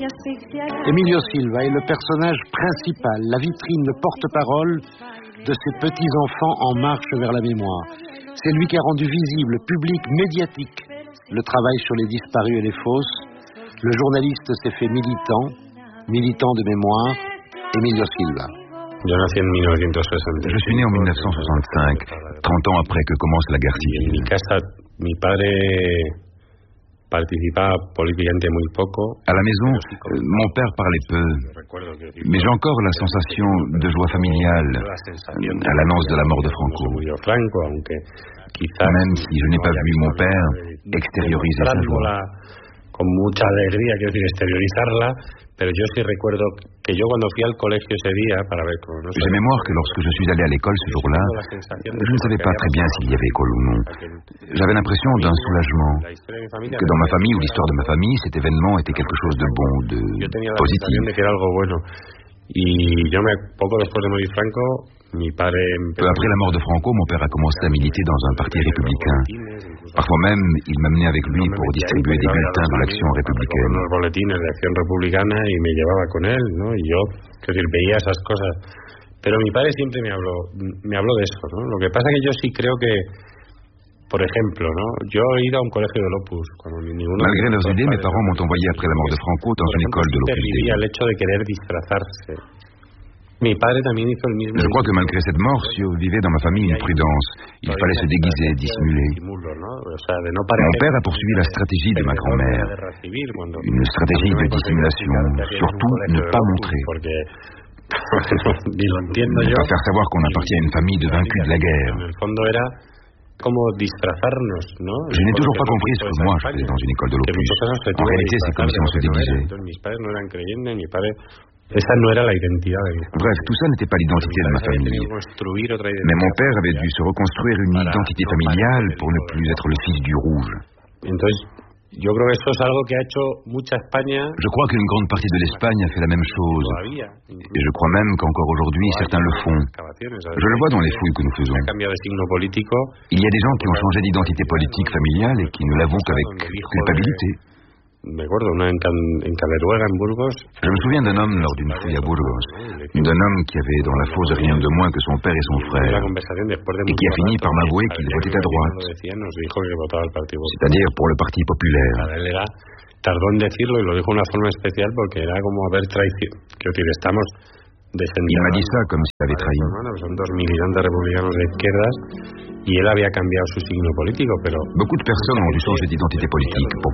Emilio Silva est le personnage principal, la vitrine, le porte-parole de ces petits-enfants en marche vers la mémoire. C'est lui qui a rendu visible, public, médiatique, le travail sur les disparus et les fausses. Le journaliste s'est fait militant de mémoire, Emilio Silva. Je suis né en 1965, 30 ans après que commence la guerre civile. À la maison, mon père parlait peu, mais j'ai encore la sensation de joie familiale à l'annonce de la mort de Franco. Même si je n'ai pas vu mon père extérioriser sa joie. J'ai mémoire que lorsque je suis allé à l'école ce jour-là, je ne savais pas très bien s'il y avait école ou non. J'avais l'impression d'un soulagement, que dans ma famille ou l'histoire de ma famille, cet événement était quelque chose de bon, de positif. Peu après la mort de Franco, mon père a commencé à militer dans un parti républicain. Parfois même, il m'amenait avec lui pour distribuer des bulletins de l'action républicaine. Pero mi padre siempre me habló de eso, ¿no? Lo que pasa que yo sí creo que, por ejemplo, ¿no? Yo he ido a un colegio del Opus. Malgré leurs idées, mes parents m'ont envoyé après la mort de Franco dans une école de l'Opus Dei. El hecho de querer disfrazarse. Mi padre también hizo el mismo. Je crois que malgré cette mort, survivait dans ma famille une prudence. Il fallait se déguiser, dissimuler. Mon père a poursuivi la stratégie de ma grand-mère. Une stratégie de dissimulation, surtout ne pas montrer. Ne pas faire savoir qu'on appartient à une famille de vaincus de la guerre. Je n'ai toujours pas compris ce que moi je faisais dans une école de l'Opus. En réalité, c'est comme si on se déguisait. Bref, tout ça n'était pas l'identité de ma famille. Mais mon père avait dû se reconstruire une identité familiale pour ne plus être le fils du rouge. Je crois qu'une grande partie de l'Espagne a fait la même chose. Et je crois même qu'encore aujourd'hui, certains le font. Je le vois dans les fouilles que nous faisons. Il y a des gens qui ont changé d'identité politique familiale et qui ne l'avouent qu'avec culpabilité. Je me souviens d'un homme lors d'une fouille à Burgos, d'un homme qui avait dans la fosse rien de moins que son père et son frère, et qui a fini par m'avouer qu'il votait à droite, c'est-à-dire pour le Parti populaire. Il m'a dit ça comme s'il avait trahi. Beaucoup de personnes ont dû changer d'identité politique pour